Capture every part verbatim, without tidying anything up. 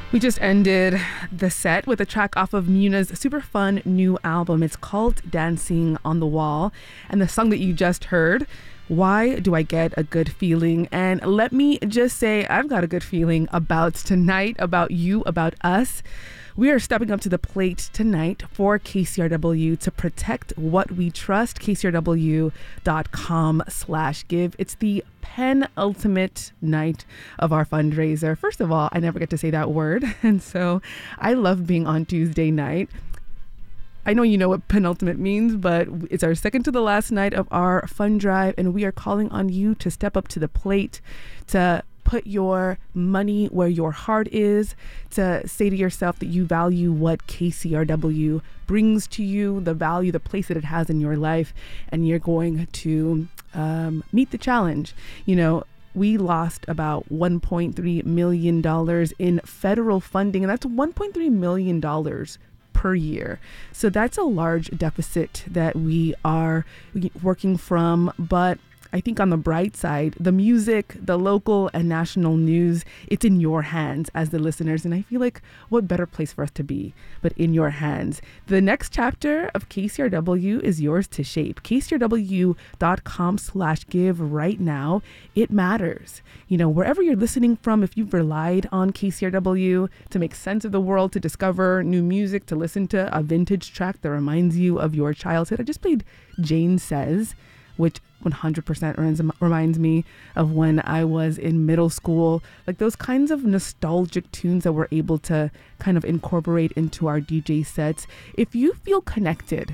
We just ended the set with a track off of Muna's super fun new album. It's called Dancing on the Wall. And the song that you just heard, Why Do I Get a Good Feeling? And let me just say, I've got a good feeling about tonight, about you, about us. We are stepping up to the plate tonight for K C R W to protect what we trust. K C R W dot com slash give. It's the penultimate night of our fundraiser. First of all, I never get to say that word. And so I love being on Tuesday night. I know you know what penultimate means, but it's our second to the last night of our fund drive. And we are calling on you to step up to the plate, to put your money where your heart is, to say to yourself that you value what K C R W brings to you, the value, the place that it has in your life, and you're going to um, meet the challenge. You know, we lost about one point three million dollars in federal funding, and that's one point three million dollars per year. So that's a large deficit that we are working from, but I think on the bright side, the music, the local and national news, it's in your hands as the listeners. And I feel like what better place for us to be, but in your hands. The next chapter of K C R W is yours to shape. K C R W dot com slash give right now. It matters. You know, wherever you're listening from, if you've relied on K C R W to make sense of the world, to discover new music, to listen to a vintage track that reminds you of your childhood. I just played Jane Says, which one hundred percent reminds me of when I was in middle school, like those kinds of nostalgic tunes that we're able to kind of incorporate into our D J sets. If you feel connected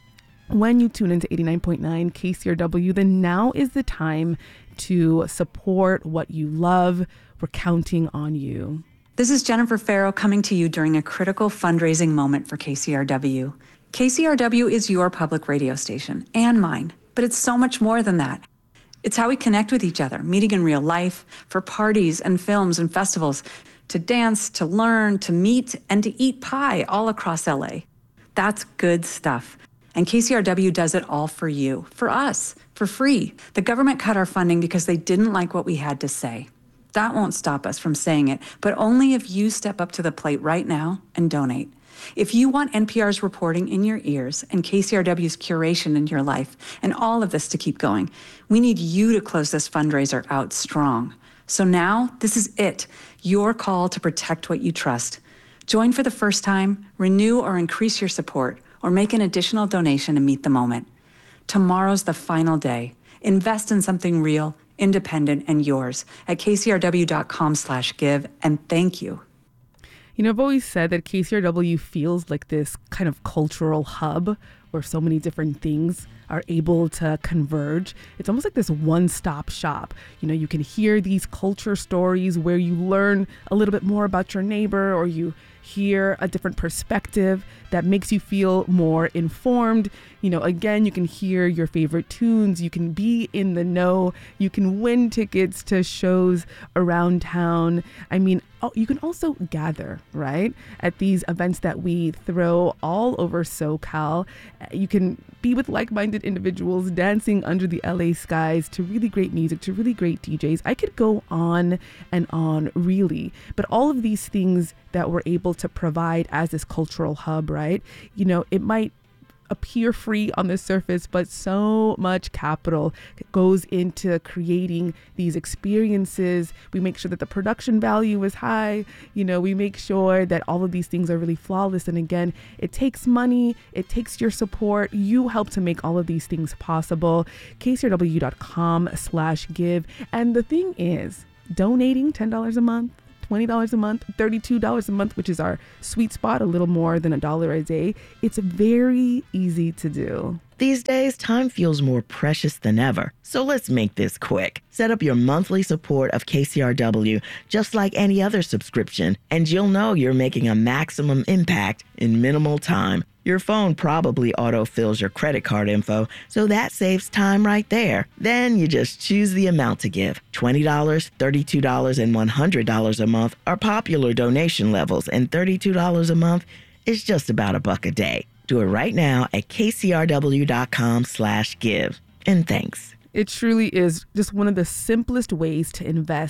when you tune into eighty-nine point nine K C R W, then now is the time to support what you love. We're counting on you. This is Jennifer Farrow coming to you during a critical fundraising moment for K C R W. K C R W is your public radio station and mine. But it's so much more than that. It's how we connect with each other, meeting in real life, for parties and films and festivals, to dance, to learn, to meet, and to eat pie all across L A. That's good stuff. And K C R W does it all for you, for us, for free. The government cut our funding because they didn't like what we had to say. That won't stop us from saying it, but only if you step up to the plate right now and donate. If you want N P R's reporting in your ears and K C R W's curation in your life and all of this to keep going, we need you to close this fundraiser out strong. So now, this is it, your call to protect what you trust. Join for the first time, renew or increase your support, or make an additional donation to meet the moment. Tomorrow's the final day. Invest in something real, independent, and yours at K C R W dot com slash give, and thank you. You know, I've always said that K C R W feels like this kind of cultural hub where so many different things are able to converge. It's almost like this one-stop shop. You know, you can hear these culture stories where you learn a little bit more about your neighbor, or you hear a different perspective that makes you feel more informed. You know, again, you can hear your favorite tunes, you can be in the know, you can win tickets to shows around town. I mean, oh, you can also gather, right, at these events that we throw all over SoCal. You can be with like-minded individuals dancing under the L A skies to really great music, to really great D Js. I could go on and on, really. But all of these things that we're able to provide as this cultural hub, right? You know, it might appear free on the surface, but so much capital goes into creating these experiences. We make sure that the production value is high. You know, we make sure that all of these things are really flawless. And again, it takes money, it takes your support. You help to make all of these things possible. K C R W dot com slash give. And the thing is, donating ten dollars a month, twenty dollars a month, thirty-two dollars a month, which is our sweet spot, a little more than a dollar a day. It's very easy to do. These days, time feels more precious than ever. So let's make this quick. Set up your monthly support of K C R W just like any other subscription, and you'll know you're making a maximum impact in minimal time. Your phone probably autofills your credit card info, so that saves time right there. Then you just choose the amount to give. twenty dollars, thirty-two dollars, and one hundred dollars a month are popular donation levels, and thirty-two dollars a month is just about a buck a day. Do it right now at K C R W dot com slash give. And thanks. It truly is just one of the simplest ways to invest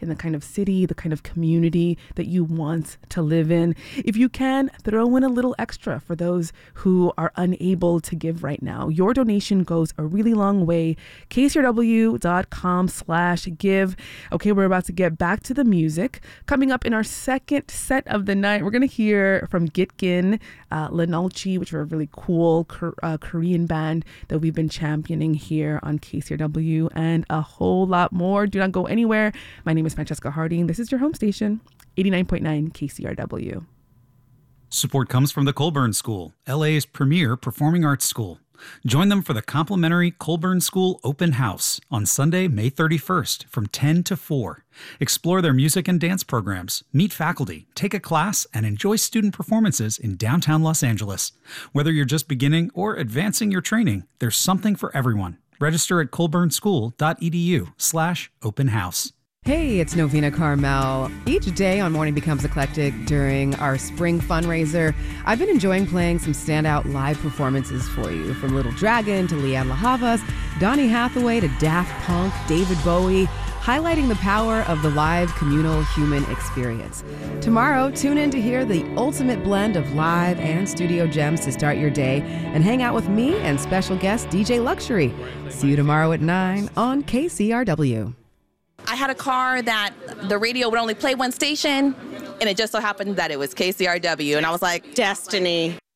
in the kind of city, the kind of community that you want to live in. If you can, throw in a little extra for those who are unable to give right now. Your donation goes a really long way. K C R W dot com slash give. Okay, we're about to get back to the music. Coming up in our second set of the night, we're going to hear from Gitgin, uh, Lenalchi, which are a really cool uh, Korean band that we've been championing here on K C R W, and a whole lot more. Do not go anywhere. My name is Francesca Harding. This is your home station, eighty-nine point nine K C R W. Support comes from the Colburn School, L A's premier performing arts school. Join them for the complimentary Colburn School Open House on Sunday, May thirty-first from ten to four. Explore their music and dance programs, meet faculty, take a class, and enjoy student performances in downtown Los Angeles. Whether you're just beginning or advancing your training, there's something for everyone. Register at colburnschool.edu slash open house. Hey, it's Novena Carmel. Each day on Morning Becomes Eclectic during our spring fundraiser, I've been enjoying playing some standout live performances for you, from Little Dragon to Leanne La Havas, Donny Hathaway to Daft Punk, David Bowie, highlighting the power of the live communal human experience. Tomorrow, tune in to hear the ultimate blend of live and studio gems to start your day and hang out with me and special guest D J Luxury. See you tomorrow at nine on K C R W. I had a car that the radio would only play one station, and it just so happened that it was K C R W, and I was like, destiny.